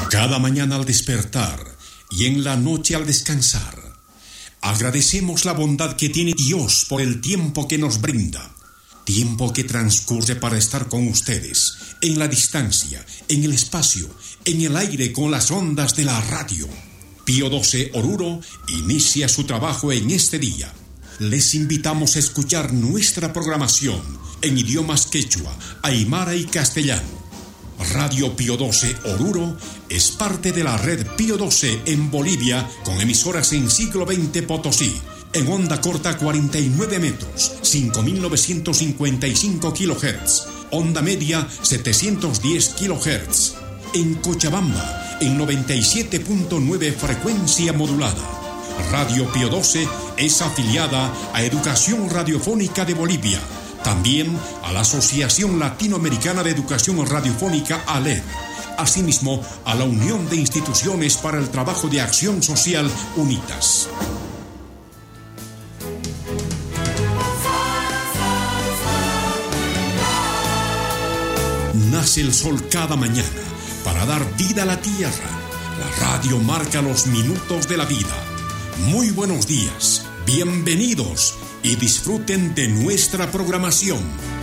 Cada mañana al despertar y en la noche al descansar, agradecemos la bondad que tiene Dios por el tiempo que nos brinda. Tiempo que transcurre para estar con ustedes, en la distancia, en el espacio, en el aire con las ondas de la radio. Pío XII Oruro inicia su trabajo en este día. Les invitamos a escuchar nuestra programación en idiomas quechua, aymara y castellano. Radio Pío XII Oruro es parte de la red Pío XII en Bolivia, con emisoras en siglo XX Potosí, en onda corta 49 metros, 5.955 kHz, onda media 710 kHz, en Cochabamba, en 97.9 frecuencia modulada. Radio Pío XII es afiliada a Educación Radiofónica de Bolivia, también a la Asociación Latinoamericana de Educación Radiofónica ALED, asimismo a la Unión de Instituciones para el Trabajo de Acción Social UNITAS. Nace el sol cada mañana para dar vida a la tierra. La radio marca los minutos de la vida. Muy buenos días, bienvenidos y disfruten de nuestra programación.